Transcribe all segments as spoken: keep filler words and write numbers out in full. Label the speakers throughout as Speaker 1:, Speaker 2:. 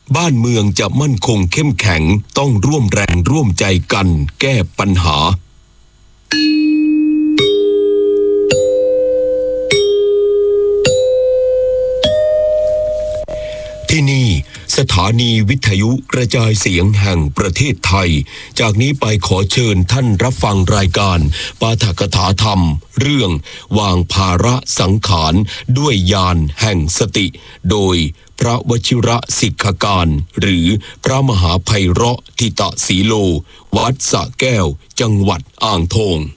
Speaker 1: บ้านเมืองจะมั่นคงเข้มแข็งต้องร่วมแรงร่วมใจกันแก้ปัญหาที่นี่สถานีวิทยุกระจายเสียงแห่งประเทศไทยจากนี้ไปขอเชิญท่านรับฟังรายการปาฐกถาธรรมเรื่องวางภาระสังขารด้วยญาณแห่งสติโดยพระวชิระสิกขการหรือพระมหาไพเราะทิตสีโลวัดสระแก้วจังหวัดอ่างทอง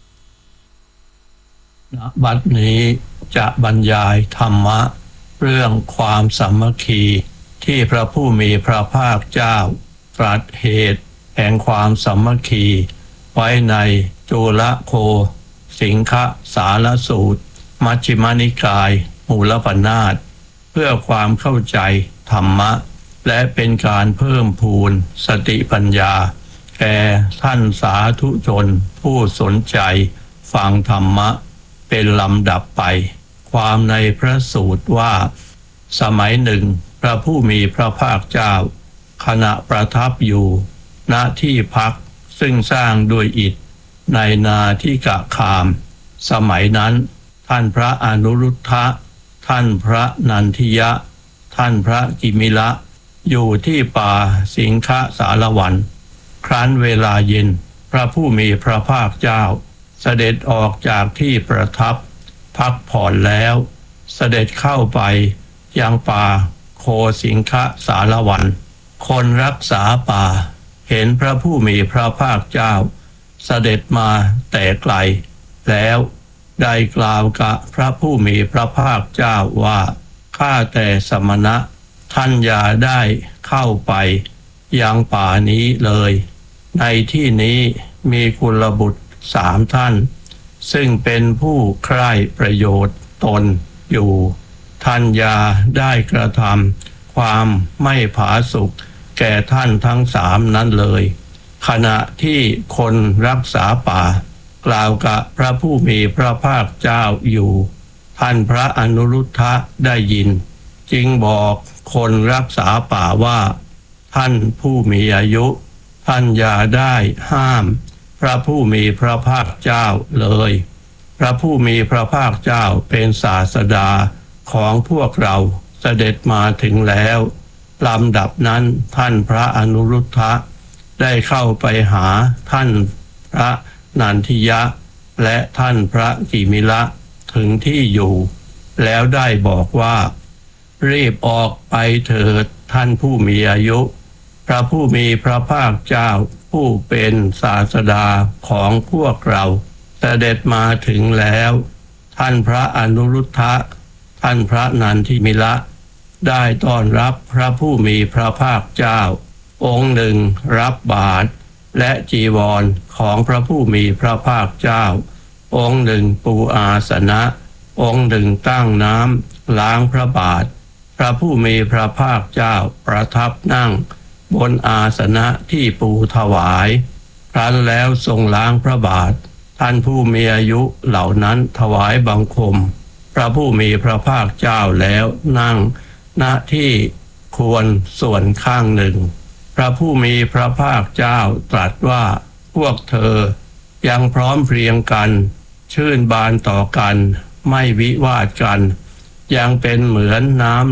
Speaker 2: บัดนี้จะบรรยายธรรมะเรื่องความสามัคคีที่พระผู้มีพระภาคเจ้าตรัสเหตุแห่งความสามัคคีไว้ในจุลโคสิงคสารสูตรมัชฌิมานิกายมูลปนาถเพื่อความเข้าใจธรรมะและเป็นการเพิ่มพูนสติปัญญาแก่ท่านสาธุชนผู้สนใจฟังธรรมะเป็นลำดับไปความในพระสูตรว่าสมัยหนึ่งพระผู้มีพระภาคเจ้าขณะประทับอยู่ณที่พักซึ่งสร้างด้วยอิฐในนาทิกะคามสมัยนั้นท่านพระอนุรุทธะท่านพระนันทิยะท่านพระกิมิละอยู่ที่ป่าสิงคสารวันครั้นเวลาเย็นพระผู้มีพระภาคเจ้าเสด็จออกจากที่ประทับพักผ่อนแล้วเสด็จเข้าไปยังป่าโคสิงคสารวันคนรักษาป่าเห็นพระผู้มีพระภาคเจ้าเสด็จมาแต่ไกลแล้วได้กล่าวกับพระผู้มีพระภาคเจ้าว่าข้าแต่สมณะท่านอย่าได้เข้าไปยังป่านี้เลยในที่นี้มีกุลบุตรสามท่านซึ่งเป็นผู้ใคร่ประโยชน์ตนอยู่ท่านอย่าได้กระทำความไม่ผาสุกแก่ท่านทั้งสามนั้นเลยขณะที่คนรักษาป่ากล่าวกับพระผู้มีพระภาคเจ้าอยู่ท่านพระอนุรุทธะได้ยินจึงบอกคนรักษาป่าว่าท่านผู้มีอายุท่านอย่าได้ห้ามพระผู้มีพระภาคเจ้าเลยพระผู้มีพระภาคเจ้าเป็นศาสดาของพวกเราเสด็จมาถึงแล้วลำดับนั้นท่านพระอนุรุทธะได้เข้าไปหาท่านพระนันทิยะและท่านพระกิมิละถึงที่อยู่แล้วได้บอกว่ารีบออกไปเถิดท่านผู้มีอายุพระผู้มีพระภาคเจ้าผู้เป็นศาสดาของพวกเราเสด็จมาถึงแล้วท่านพระอนุรุทธะท่านพระนันทิมิละได้ต้อนรับพระผู้มีพระภาคเจ้าองค์หนึ่งรับบาตรและจีวรของพระผู้มีพระภาคเจ้าองค์หนึ่งปูอาสนะองค์หนึ่งตั้งน้ำล้างพระบาทพระผู้มีพระภาคเจ้าประทับนั่งบนอาสนะที่ปูถวายครั้นแล้วทรงล้างพระบาทท่านผู้มีอายุเหล่านั้นถวายบังคมพระผู้มีพระภาคเจ้าแล้วนั่งณที่ควรส่วนข้างหนึ่งพระผู้มีพระภาคเจ้าตรัสว่าพวกเธอยังพร้อมเพรียงกันชื่นบานต่อกันไม่วิวาทกันยังเป็นเหมือนน้ำ